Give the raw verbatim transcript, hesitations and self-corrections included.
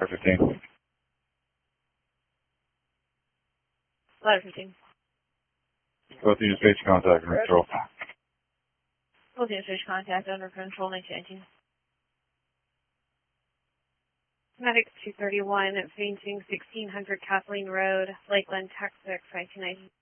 fifteen. Ladder fifteen. Both units reach contact and control. Both units reach contact under control nineteen nineteen. Medic two thirty-one, advancing sixteen hundred Kathleen Road, Lakeland, Texas, nineteen ninety.